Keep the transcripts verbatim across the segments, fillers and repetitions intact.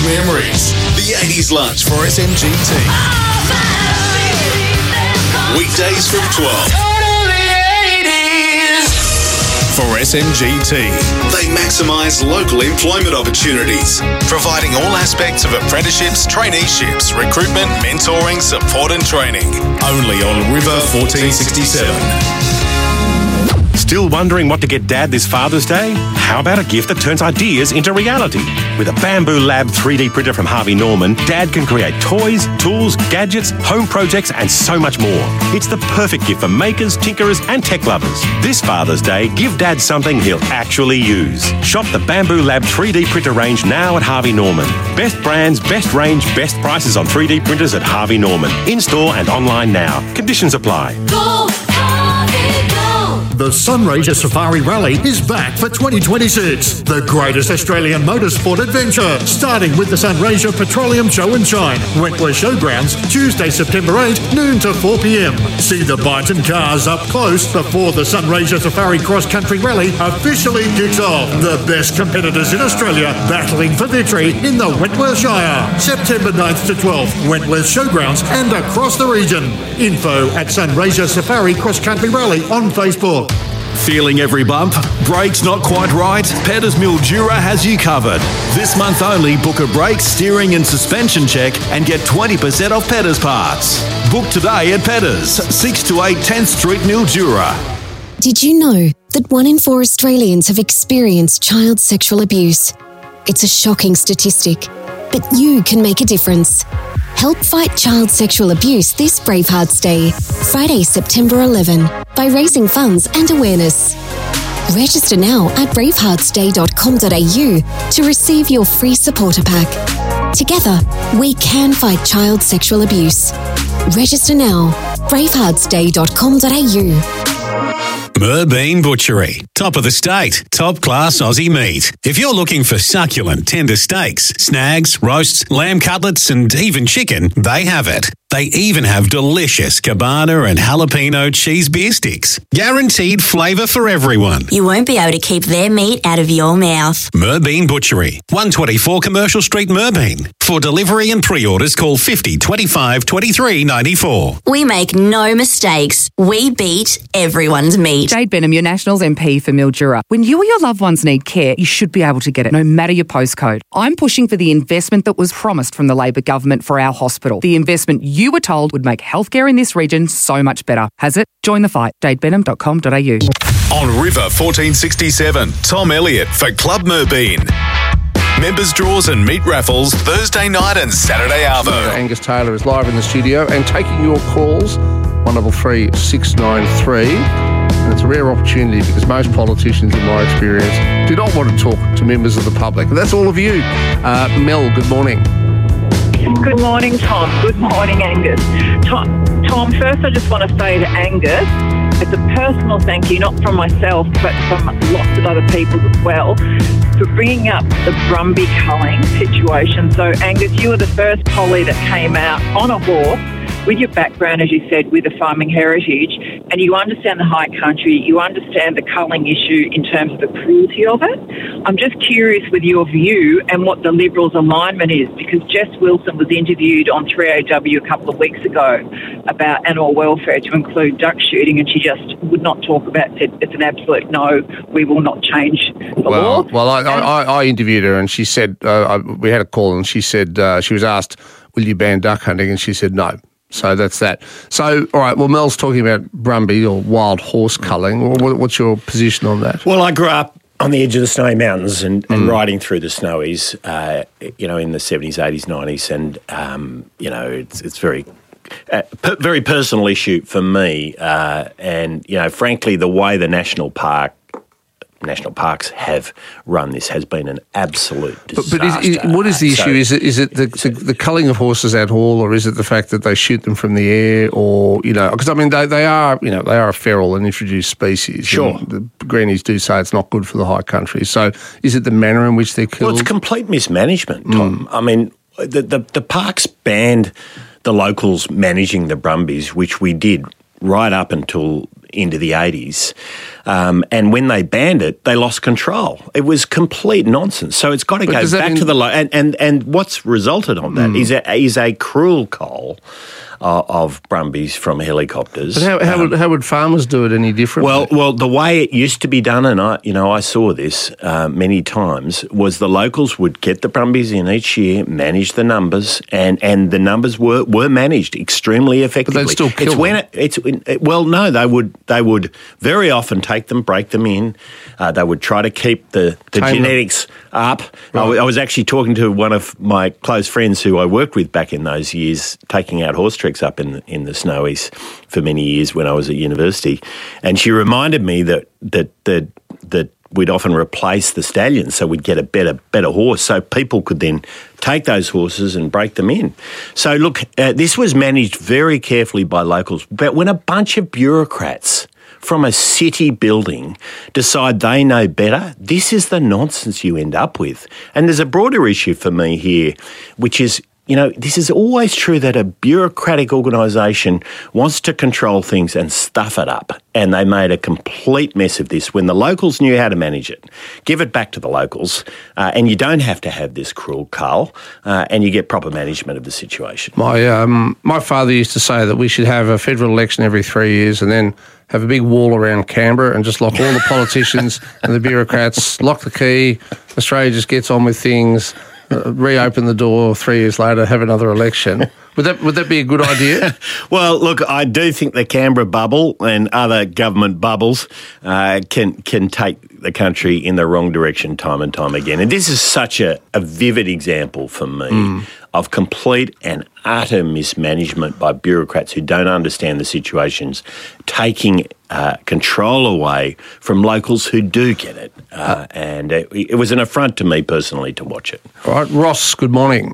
memories. The eighties Lunch for S M G T. Weekdays from twelve. For S M G T, they maximise local employment opportunities, providing all aspects of apprenticeships, traineeships, recruitment, mentoring, support and training. Only on River fourteen sixty-seven. Still wondering what to get Dad this Father's Day? How about a gift that turns ideas into reality? With a Bamboo Lab three D printer from Harvey Norman, Dad can create toys, tools, gadgets, home projects and so much more. It's the perfect gift for makers, tinkerers and tech lovers. This Father's Day, give Dad something he'll actually use. Shop the Bamboo Lab three D printer range now at Harvey Norman. Best brands, best range, best prices on three D printers at Harvey Norman. In-store and online now. Conditions apply. Go, Harvey, go! The Sunraysia Safari Rally is back for twenty twenty-six. The greatest Australian motorsport adventure, starting with the Sunraysia Petroleum Show and Shine, Wentworth Showgrounds, Tuesday, September eighth, noon to four p.m. See the Byton cars up close before the Sunraysia Safari Cross Country Rally officially kicks off. The best competitors in Australia battling for victory in the Wentworth Shire. September ninth to twelfth, Wentworth Showgrounds and across the region. Info at Sunraysia Safari Cross Country Rally on Facebook. Feeling every bump? Brakes not quite right? Petters Mildura has you covered. This month only, book a brake, steering and suspension check and get twenty percent off Petters parts. Book today at Petters, six to eight tenth Street, Mildura. Did you know that one in four Australians have experienced child sexual abuse? It's a shocking statistic, but you can make a difference. Help fight child sexual abuse this Bravehearts Day, Friday, September eleventh, by raising funds and awareness. Register now at bravehearts day dot com dot a u to receive your free supporter pack. Together, we can fight child sexual abuse. Register now, bravehearts day dot com dot a u. Merbean Butchery. Top of the state. Top class Aussie meat. If you're looking for succulent, tender steaks, snags, roasts, lamb cutlets and even chicken, they have it. They even have delicious cabana and jalapeno cheese beer sticks. Guaranteed flavour for everyone. You won't be able to keep their meat out of your mouth. Merbean Butchery. one twenty-four Commercial Street, Merbean. For delivery and pre-orders, call fifty twenty-five twenty-three ninety-four. We make no mistakes. We beat everyone's meat. Jade Benham, your Nationals M P for Mildura. When you or your loved ones need care, you should be able to get it, no matter your postcode. I'm pushing for the investment that was promised from the Labor government for our hospital. The investment you were told would make healthcare in this region so much better. Has it? Join the fight. jade benham dot com dot a u. On River fourteen sixty-seven, Tom Elliott for Club Merbean. Members draws and meat raffles Thursday night and Saturday arvo. Angus Taylor is live in the studio and taking your calls, one double three six nine three. And it's a rare opportunity because most politicians, in my experience, do not want to talk to members of the public. And that's all of you. Uh, Mel, good morning. Good morning, Tom. Good morning, Angus. Tom, Tom, first I just want to say to Angus, it's a personal thank you, not from myself, but from lots of other people as well, for bringing up the Brumby culling situation. So, Angus, you were the first collie that came out on a horse with your background, as you said, with a farming heritage, and you understand the high country, you understand the culling issue in terms of the cruelty of it. I'm just curious with your view and what the Liberals' alignment is, because Jess Wilson was interviewed on three A W a couple of weeks ago about animal welfare to include duck shooting, and she just would not talk about it. It's an absolute no, we will not change the well, law. Well, I, I, I interviewed her and she said, uh, I, we had a call and she said, uh, she was asked, will you ban duck hunting? And she said no. So that's that. So, all right, well, Mel's talking about Brumby or wild horse culling. What's your position on that? Well, I grew up on the edge of the Snowy Mountains and, and Mm. riding through the Snowies, uh, you know, in the seventies, eighties, nineties. And, um, you know, it's it's very, uh, per, very personal issue for me. Uh, and, you know, frankly, the way the national park National parks have run this has been an absolute disaster. But, but is, is, what is the issue? So, is it is it the, the the culling of horses at all, or is it the fact that they shoot them from the air, or you know? Because I mean, they, they are you know they are a feral and introduced species. Sure, the Greenies do say it's not good for the high country. So is it the manner in which they're killed? Well, it's complete mismanagement, Tom. Mm. I mean, the, the the parks banned the locals managing the Brumbies, which we did right up until into the eighties. Um, and when they banned it, they lost control. It was complete nonsense. So it's got to But go does that back mean- to the... Lo- and, and, and what's resulted on that Mm. is, a, is a cruel cull uh, of brumbies from helicopters. But how, how, Um, would, how would farmers do it any differently? well, well, the way it used to be done, and I, you know, I saw this uh, many times, was the locals would get the brumbies in each year, manage the numbers, and, and the numbers were, were managed extremely effectively. still kill it's when them. it, it's it, well, no, they would they would very often take them, break them in. Uh, they would try to keep the, the Tame them. genetics up. I, w- I was actually talking to one of my close friends who I worked with back in those years, taking out horse tricks up in the, in the snowies for many years when I was at university, and she reminded me that that that that we'd often replace the stallions, so we'd get a better better horse, so people could then take those horses and break them in. So look, uh, this was managed very carefully by locals, but when a bunch of bureaucrats from a city building decide they know better, this is the nonsense you end up with. And there's a broader issue for me here, which is, you know, this is always true that a bureaucratic organisation wants to control things and stuff it up. And they made a complete mess of this when the locals knew how to manage it. Give it back to the locals, uh, and you don't have to have this cruel cull, uh, and you get proper management of the situation. My um, my father used to say that we should have a federal election every three years and then have a big wall around Canberra and just lock all the politicians and the bureaucrats, lock the key, Australia just gets on with things, uh, reopen the door three years later, have another election. Would that would that be a good idea? Well, look, I do think the Canberra bubble and other government bubbles uh, can can take the country in the wrong direction time and time again. And this is such a, a vivid example for me mm. of complete and utter mismanagement by bureaucrats who don't understand the situations, taking uh, control away from locals who do get it. Uh, and it, it was an affront to me personally to watch it. All right, Ross, good morning.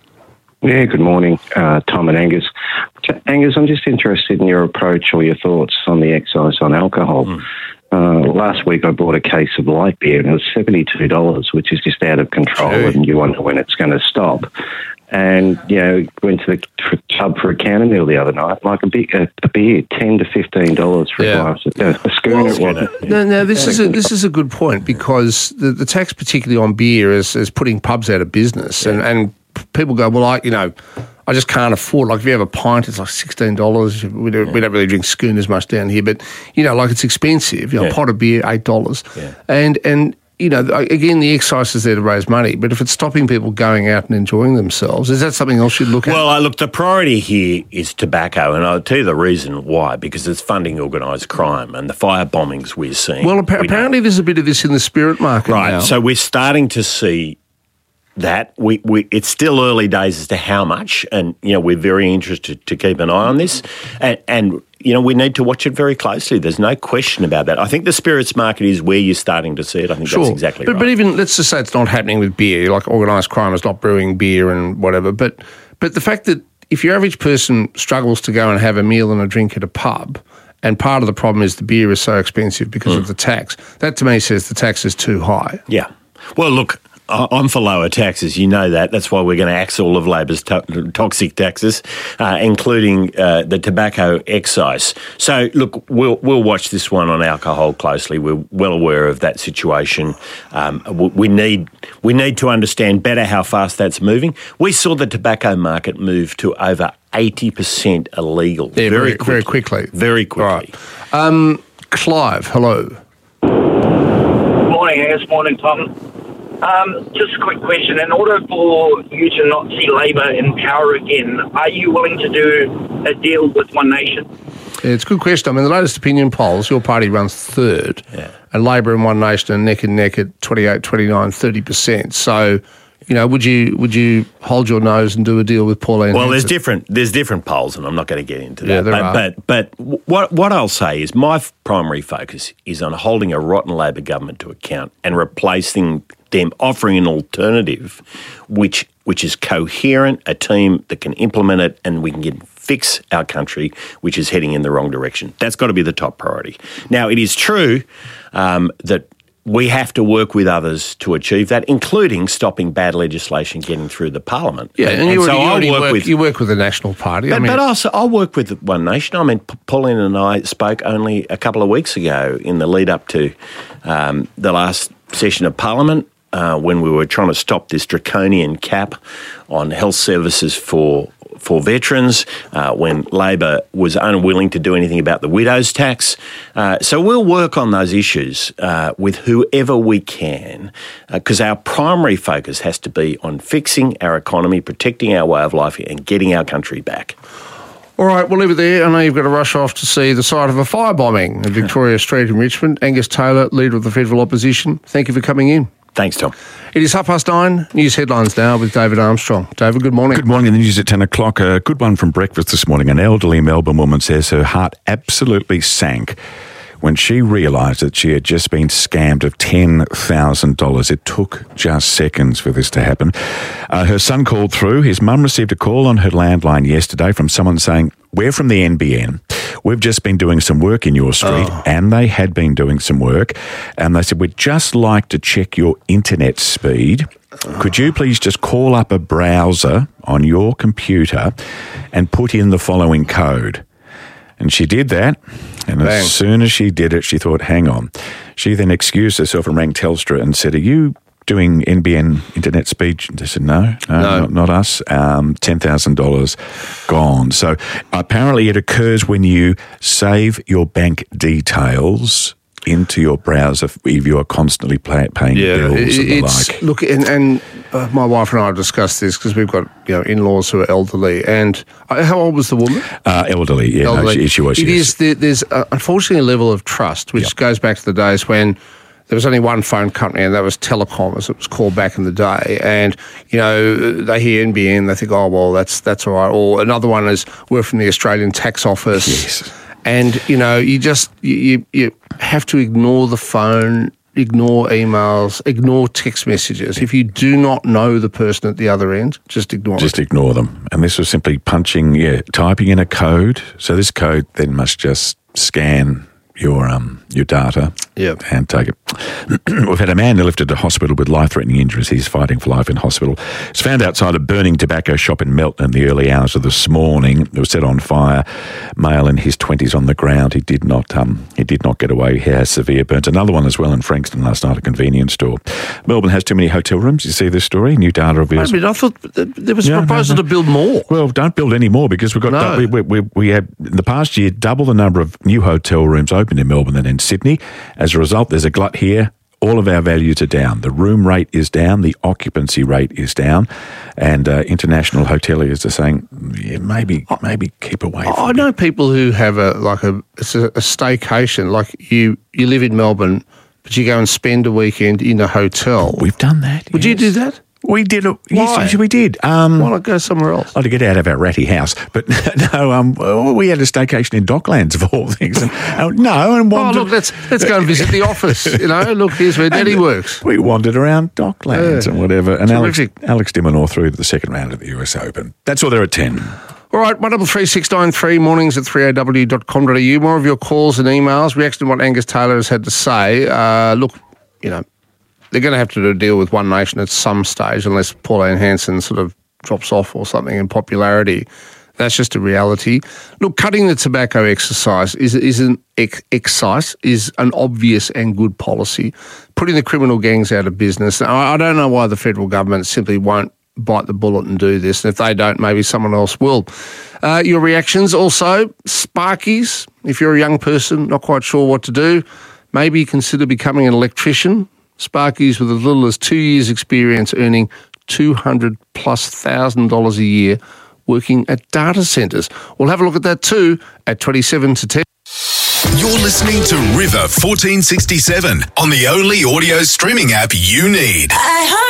Yeah, good morning, uh, Tom and Angus. Angus, I'm just interested in your approach or your thoughts on the excise on alcohol. Mm. Uh, last week I bought a case of light beer and it was seventy-two dollars, which is just out of control, Gee. and you wonder when it's going to stop. And, you know, went to the tub for a counter meal the other night, like a, big, a, a beer, ten to fifteen dollars for yeah. a glass of uh, a schooner. Well, it wasn't. No, no, this is a, this is a good point because the, the tax, particularly on beer, is, is putting pubs out of business, yeah. and and people go, well, I, you know, I just can't afford. Like, if you have a pint, it's like sixteen dollars. We don't, yeah. we don't really drink schooners much down here, but you know, like it's expensive. You know, yeah. a pot of beer, eight dollars, yeah. and and. You know, again, the excise is there to raise money, but if it's stopping people going out and enjoying themselves, is that something else you'd look at? Well, uh, look, the priority here is tobacco, and I'll tell you the reason why, because it's funding organised crime and the fire bombings we're seeing. Well, appa- we apparently there's a bit of this in the spirit market right, now. So we're starting to see that. We, we It's still early days as to how much, and, you know, we're very interested to keep an eye on this, and, and you know, we need to watch it very closely. There's no question about that. I think the spirits market is where you're starting to see it. I think sure. that's exactly but, right. But even, let's just say it's not happening with beer, like organised crime is not brewing beer and whatever, but but the fact that if your average person struggles to go and have a meal and a drink at a pub, and part of the problem is the beer is so expensive because mm. of the tax, that to me says the tax is too high. Yeah. Well, look, I'm for lower taxes. You know that. That's why we're going to axe all of Labor's to- toxic taxes, uh, including uh, the tobacco excise. So, look, we'll we'll watch this one on alcohol closely. We're well aware of that situation. Um, we need we need to understand better how fast that's moving. We saw the tobacco market move to over eighty percent illegal yeah, very, very quickly. Very quickly. Very quickly. Right. Um, Clive, hello. Morning, Angus. Morning, Tom. Um, just a quick question. In order for you to not see Labor in power again, are you willing to do a deal with One Nation? Yeah, it's a good question. I mean, the latest opinion polls, your party runs third, yeah. and Labor and One Nation are neck and neck at twenty-eight, twenty-nine, thirty percent. So, you know, would you would you hold your nose and do a deal with Pauline Well, Hanson? there's different there's different polls, and I'm not going to get into that. Yeah, there but, are. but but what what I'll say is my f- primary focus is on holding a rotten Labor government to account and replacing them, offering an alternative which which is coherent, a team that can implement it, and we can get, fix our country, which is heading in the wrong direction. That's got to be the top priority. Now, it is true um, that we have to work with others to achieve that, including stopping bad legislation getting through the Parliament. Yeah, and, and, and you, so you, I'll work, work with you work with the National Party. But, I mean, but also, I'll work with One Nation. I mean, P- Pauline and I spoke only a couple of weeks ago in the lead up to um, the last session of Parliament uh, when we were trying to stop this draconian cap on health services for for veterans, uh, when Labor was unwilling to do anything about the widow's tax. Uh, so we'll work on those issues uh, with whoever we can, because uh, our primary focus has to be on fixing our economy, protecting our way of life and getting our country back. All right, we'll leave it there. I know you've got to rush off to see the site of a fireboming at Victoria Street in Richmond. Angus Taylor, Leader of the Federal Opposition, thank you for coming in. Thanks, Tom. It is half past nine. News headlines now with David Armstrong. David, good morning. Good morning. In the news at ten o'clock. A good one from breakfast this morning. An elderly Melbourne woman says her heart absolutely sank when she realised that she had just been scammed of ten thousand dollars. It took just seconds for this to happen. Uh, her son called through. His mum received a call on her landline yesterday from someone saying, "We're from the N B N. We've just been doing some work in your street," oh. and they had been doing some work. And they said, "We'd just like to check your internet speed. Could you please just call up a browser on your computer and put in the following code?" And she did that. And Bang. As soon as she did it, she thought, hang on. She then excused herself and rang Telstra and said, "Are you doing N B N internet speed?" They said, no, no, no. Not, not us. Um, ten thousand dollars gone. So apparently it occurs when you save your bank details into your browser if you are constantly pay, paying yeah, bills it, and the it's, like. Look, and, and uh, my wife and I have discussed this because we've got you know in-laws who are elderly. And uh, how old was the woman? Uh, elderly, yeah. Elderly. No, she, she was. It yes. is. The, there's uh, unfortunately a level of trust which yep. goes back to the days when there was only one phone company, and that was Telecom, as it was called back in the day. And, you know, they hear N B N, they think, oh, well, that's that's all right. Or another one is, we're from the Australian Tax Office. Yes. And, you know, you just, you, you have to ignore the phone, ignore emails, ignore text messages. If you do not know the person at the other end, just ignore just it. Just ignore them. And this was simply punching, yeah, typing in a code. So this code then must just scan your um your data yep. and take it. We've had a man lifted to hospital with life-threatening injuries. He's fighting for life in hospital. It's found outside a burning tobacco shop in Melton in the early hours of this morning. It was set on fire. Male in his twenties on the ground. He did not um he did not get away. He has severe burns. Another one as well in Frankston last night, a convenience store. Melbourne has too many hotel rooms. You see this story? New data reveals. I mean, I thought there was a yeah, proposal no, no. to build more. Well, don't build any more because we've got no. we, we, we, we had in the past year double the number of new hotel rooms opened in Melbourne than in Sydney. As a result, there's a glut here. All of our values are down. The room rate is down. The occupancy rate is down. And uh, international hoteliers are saying, yeah, maybe maybe keep away from I it. know people who have a like a it's a, a staycation. Like you, you live in Melbourne, but you go and spend a weekend in a hotel. We've done that. Would yes. you do that? We did. A, Why? Yes, we did. Um, Why not go somewhere else? Oh, to get out of our ratty house. But no, um, well, we had a staycation in Docklands of all things. And, uh, no, and wandered, oh look, let's let's go and visit the office. You know, look, here's where Daddy works. We wandered around Docklands yeah. and whatever. And Alex, Terrific. Alex Dimonor through to the second round of the U S Open. That's all there at ten. All right, one double three six nine three, mornings at three a w dot com dot a u. More of your calls and emails, reaction to what Angus Taylor has had to say. Uh, look, you know, they're going to have to do a deal with One Nation at some stage unless Pauline Hanson sort of drops off or something in popularity. That's just a reality. Look, cutting the tobacco exercise is, is an ex- excise is an obvious and good policy. Putting the criminal gangs out of business. Now, I don't know why the federal government simply won't bite the bullet and do this. And if they don't, maybe someone else will. Uh, your reactions also, Sparkies. If you're a young person, not quite sure what to do, maybe consider becoming an electrician. Sparkies with as little as two years' experience earning two hundred plus thousand dollars a year working at data centres. We'll have a look at that too at twenty-seven to ten. You're listening to River fourteen sixty-seven on the only audio streaming app you need. iHeartRadio.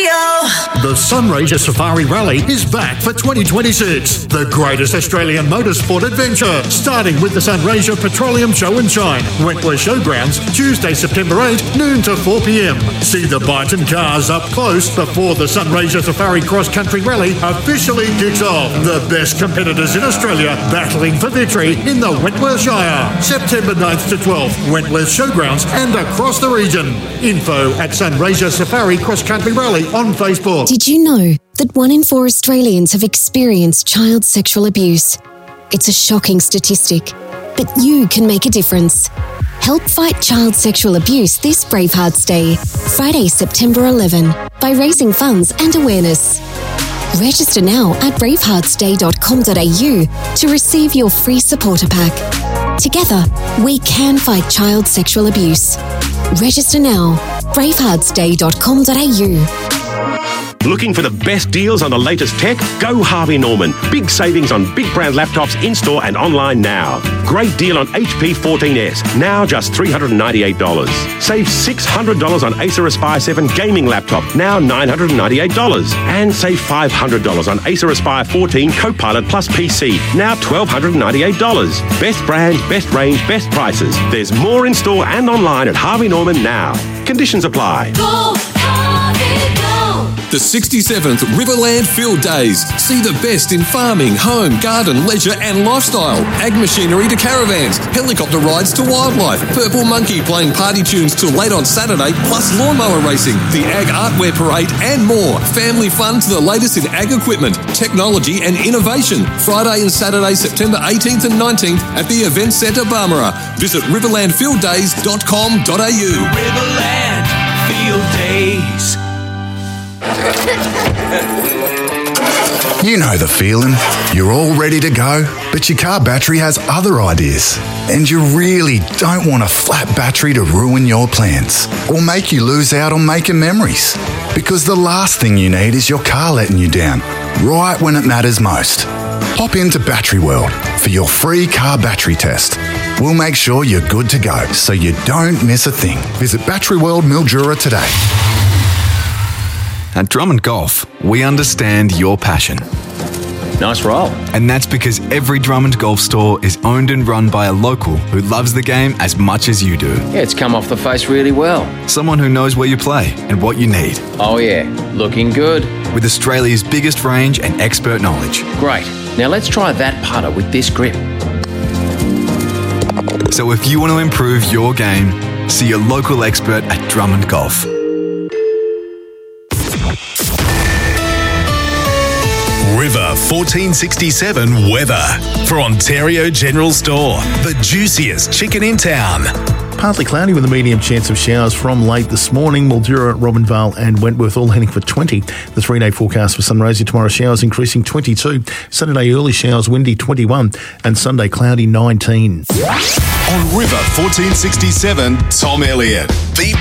Radio. The Sunraysia Safari Rally is back for twenty twenty-six. The greatest Australian motorsport adventure, starting with the Sunraysia Petroleum Show and Shine, Wentworth Showgrounds, Tuesday, September eighth, noon to four p.m. See the Byton cars up close before the Sunraysia Safari Cross Country Rally officially kicks off. The best competitors in Australia battling for victory in the Wentworth Shire. September ninth to twelfth, Wentworth Showgrounds and across the region. Info at Sunraysia Safari Cross Country Rally on Facebook. Did you know that one in four Australians have experienced child sexual abuse? It's a shocking statistic, but you can make a difference. Help fight child sexual abuse this Bravehearts Day, Friday, September eleventh, by raising funds and awareness. Register now at bravehearts day dot com dot a u to receive your free supporter pack. Together, we can fight child sexual abuse. Register now, bravehearts day dot com dot a u. Looking for the best deals on the latest tech? Go Harvey Norman. Big savings on big brand laptops in-store and online now. Great deal on H P fourteen S, now just three hundred ninety-eight dollars. Save six hundred dollars on Acer Aspire seven gaming laptop, now nine hundred ninety-eight dollars. And save five hundred dollars on Acer Aspire fourteen Copilot Plus P C, now one thousand two hundred ninety-eight dollars. Best brands, best range, best prices. There's more in-store and online at Harvey Norman now. Conditions apply. Go, Harvey, go. The sixty-seventh Riverland Field Days. See the best in farming, home, garden, leisure and lifestyle. Ag machinery to caravans, helicopter rides to wildlife, Purple Monkey playing party tunes till late on Saturday, plus lawnmower racing, the Ag Artwear Parade and more. Family fun to the latest in ag equipment, technology and innovation. Friday and Saturday, September eighteenth and nineteenth at the Event Centre Barmera. Visit riverland field days dot com dot a u. Riverland Field Days. You know the feeling. You're all ready to go, but your car battery has other ideas. And you really don't want a flat battery to ruin your plans or make you lose out on making memories. Because the last thing you need is your car letting you down, right when it matters most. Hop into Battery World for your free car battery test. We'll make sure you're good to go so you don't miss a thing. Visit Battery World Mildura today. At Drummond Golf, we understand your passion. Nice roll. And that's because every Drummond Golf store is owned and run by a local who loves the game as much as you do. Yeah, it's come off the face really well. Someone who knows where you play and what you need. Oh yeah, looking good. With Australia's biggest range and expert knowledge. Great. Now let's try that putter with this grip. So if you want to improve your game, see your local expert at Drummond Golf. River fourteen sixty-seven weather for Ontario General Store. The juiciest chicken in town. Partly cloudy with a medium chance of showers from late this morning. Mildura, Robinvale and Wentworth all heading for twenty. The three-day forecast for Sunraysia tomorrow, showers increasing twenty-two. Saturday early showers windy twenty-one. And Sunday cloudy nineteen. On River fourteen sixty-seven, Tom Elliott. The